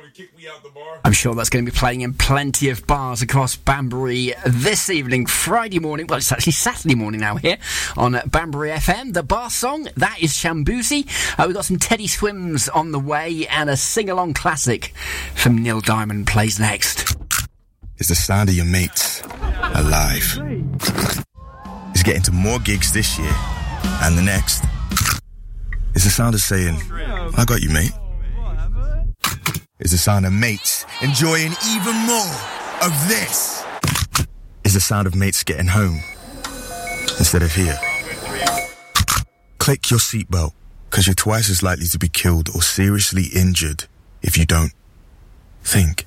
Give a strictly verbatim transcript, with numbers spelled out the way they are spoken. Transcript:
I'm sure that's going to be playing in plenty of bars across Banbury this evening, Friday morning. Well, it's actually Saturday morning now here on Banbury F M. The bar song, that is Shambuzi. Uh, we've got some Teddy Swims on the way, and a sing-along classic from Neil Diamond plays next. It's the sound of your mates alive. It's getting to more gigs this year and the next. It's the sound of saying, I got you, mate. It's the sound of mates enjoying even more of this. It's the sound of mates getting home instead of here. Click your seatbelt, because you're twice as likely to be killed or seriously injured if you don't. Think.